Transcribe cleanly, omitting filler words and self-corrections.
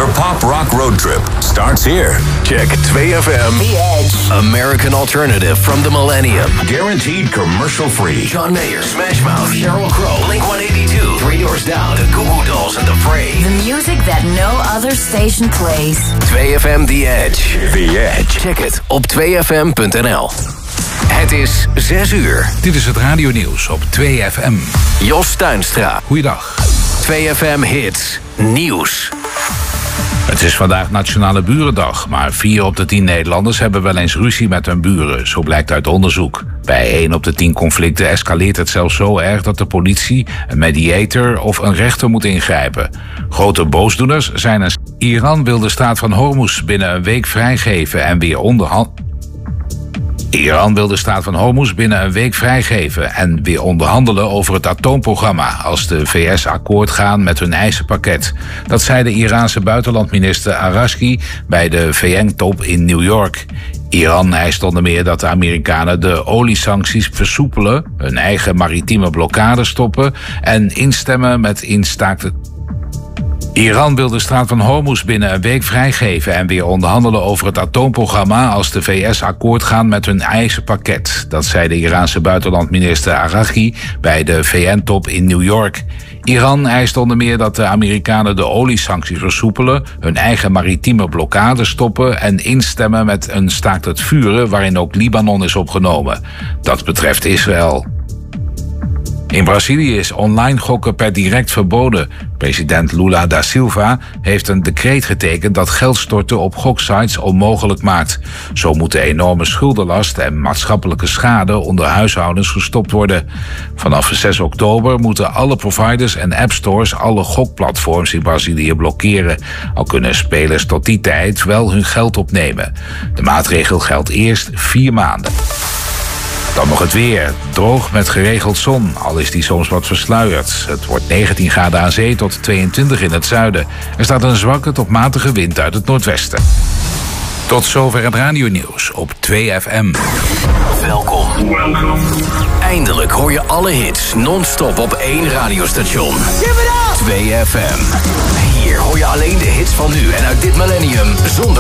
Your pop rock road trip starts here. Check 2FM. The Edge. American alternative from the millennium. Guaranteed commercial free. John Mayer, Smash Mouth, Sheryl Crow, Blink-182, 3 Doors Down, The Goo Goo Dolls and The Fray. The music that no other station plays. 2FM The Edge. The Edge. Check het op 2FM.nl. Het is 6 uur. Dit is het radionieuws op 2FM. Jos Tuinstra. Goeiedag. 2FM Hits. Nieuws. Het is vandaag Nationale Burendag, maar 4 op de 10 Nederlanders hebben wel eens ruzie met hun buren, zo blijkt uit onderzoek. Bij 1 op de 10 conflicten escaleert het zelfs zo erg dat de politie, een mediator of een rechter moet ingrijpen. Grote boosdoeners zijn Iran wil de staat van Hormuz binnen een week vrijgeven en weer Iran wil de staat van Hormuz binnen een week vrijgeven en weer onderhandelen over het atoomprogramma als de VS akkoord gaan met hun eisenpakket. Dat zei de Iraanse buitenlandminister Araghchi bij de VN-top in New York. Iran eist onder meer dat de Amerikanen de oliesancties versoepelen, hun eigen maritieme blokkade stoppen en instemmen met Iran wil de straat van Hormuz binnen een week vrijgeven en weer onderhandelen over het atoomprogramma als de VS akkoord gaan met hun eisenpakket. Dat zei de Iraanse buitenlandminister Araghchi bij de VN-top in New York. Iran eist onder meer dat de Amerikanen de oliesancties versoepelen, hun eigen maritieme blokkade stoppen en instemmen met een staakt het vuren waarin ook Libanon is opgenomen. Dat betreft Israël. In Brazilië is online gokken per direct verboden. President Lula da Silva heeft een decreet getekend dat geld storten op goksites onmogelijk maakt. Zo moet de enorme schuldenlast en maatschappelijke schade onder huishoudens gestopt worden. Vanaf 6 oktober moeten alle providers en appstores alle gokplatforms in Brazilië blokkeren. Al kunnen spelers tot die tijd wel hun geld opnemen. De maatregel geldt eerst 4 maanden. Dan nog het weer. Droog met geregeld zon, al is die soms wat versluierd. Het wordt 19 graden aan zee tot 22 in het zuiden. Er staat een zwakke tot matige wind uit het noordwesten. Tot zover het radionieuws op 2FM. Welkom. Eindelijk hoor je alle hits non-stop op 1 radiostation. 2FM. Hier hoor je alleen de hits van nu en uit dit millennium zonder